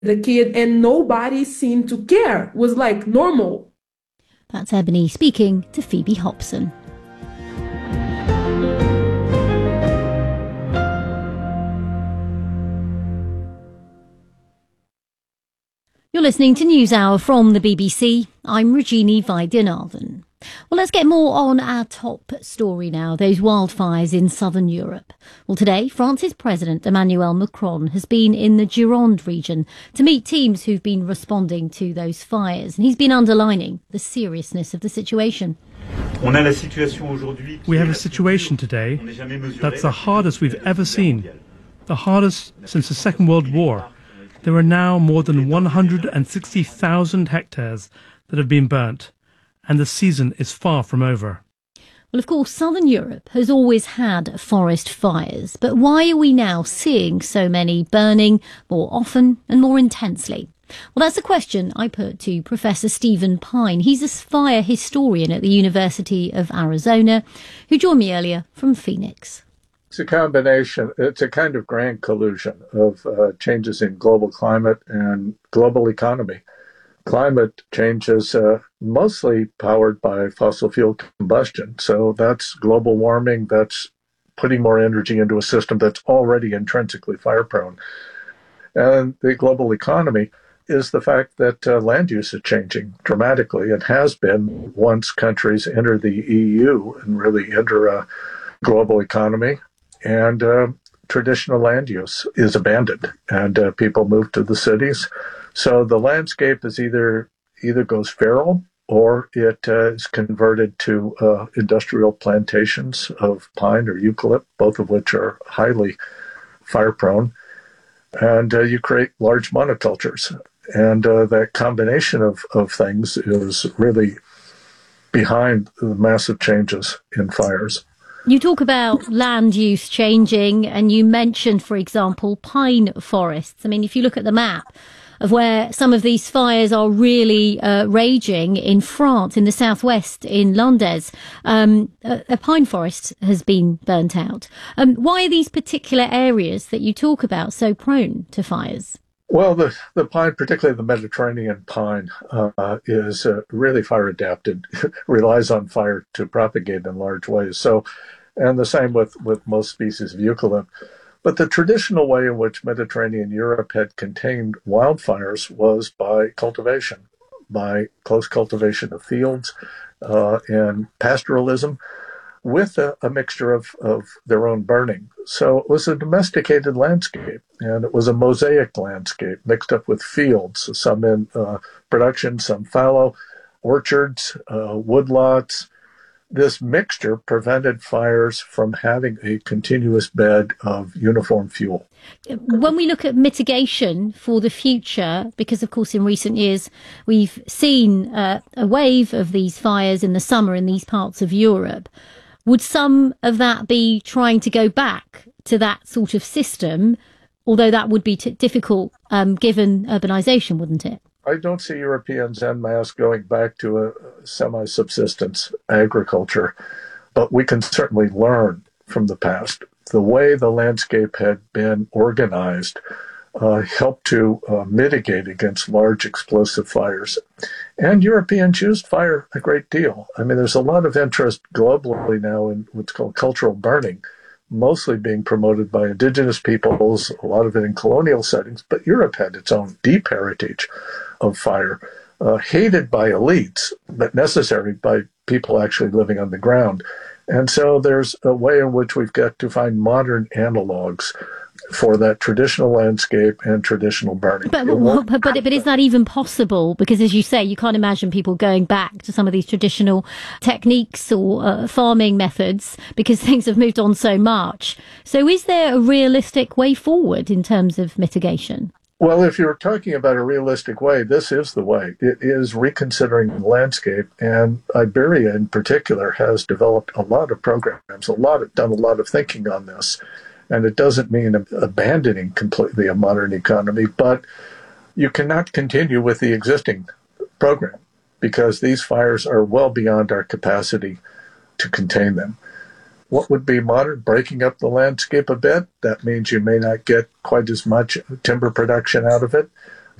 the kid, and nobody seemed to care. It was like normal. That's Ebony speaking to Phoebe Hobson. You're listening to NewsHour from the BBC. I'm Regina Vaidyanathan. Well, let's get more on our top story now, those wildfires in southern Europe. Well, today, France's President Emmanuel Macron has been in the Gironde region to meet teams who've been responding to those fires, and he's been underlining the seriousness of the situation. We have a situation today that's the hardest we've ever seen, the hardest since the Second World War. There are now more than 160,000 hectares that have been burnt, and the season is far from over. Well, of course, southern Europe has always had forest fires, but why are we now seeing so many burning more often and more intensely? Well, that's a question I put to Professor Stephen Pyne. He's a fire historian at the University of Arizona, who joined me earlier from Phoenix. It's a combination. It's a kind of grand collusion of changes in global climate and global economy. Climate change is mostly powered by fossil fuel combustion. So that's global warming. That's putting more energy into a system that's already intrinsically fire prone. And the global economy is the fact that land use is changing dramatically. It has been once countries enter the EU and really enter a global economy. And traditional land use is abandoned, and people move to the cities. So the landscape is either goes feral, or it is converted to industrial plantations of pine or eucalypt, both of which are highly fire prone. And you create large monocultures. And that combination of things is really behind the massive changes in fires. You talk about land use changing, and you mentioned, for example, pine forests. I mean, if you look at the map of where some of these fires are really raging in France, in the southwest, in Landes, a pine forest has been burnt out. Why are these particular areas that you talk about so prone to fires? Well, the pine, particularly the Mediterranean pine, is really fire adapted, relies on fire to propagate in large ways. So, and the same with most species of eucalypt. But the traditional way in which Mediterranean Europe had contained wildfires was by cultivation, by close cultivation of fields and pastoralism, with a mixture of their own burning. So it was a domesticated landscape, and it was a mosaic landscape mixed up with fields, some in production, some fallow, orchards, woodlots. This mixture prevented fires from having a continuous bed of uniform fuel. When we look at mitigation for the future, because of course in recent years we've seen a wave of these fires in the summer in these parts of Europe, would some of that be trying to go back to that sort of system, although that would be difficult given urbanisation, wouldn't it? I don't see Europeans en masse going back to a semi-subsistence agriculture, but we can certainly learn from the past. The way the landscape had been organized helped to mitigate against large explosive fires. And Europeans used fire a great deal. I mean, there's a lot of interest globally now in what's called cultural burning, mostly being promoted by indigenous peoples, a lot of it in colonial settings, but Europe had its own deep heritage of fire, hated by elites, but necessary by people actually living on the ground. And so there's a way in which we've got to find modern analogs for that traditional landscape and traditional burning. But is that even possible? Because as you say, you can't imagine people going back to some of these traditional techniques or farming methods because things have moved on so much. So is there a realistic way forward in terms of mitigation? Well, if you're talking about a realistic way, this is the way. It is reconsidering the landscape, and Iberia in particular has developed a lot of programs, done a lot of thinking on this. And it doesn't mean abandoning completely a modern economy, but you cannot continue with the existing program because these fires are well beyond our capacity to contain them. What would be modern? Breaking up the landscape a bit. That means you may not get quite as much timber production out of it.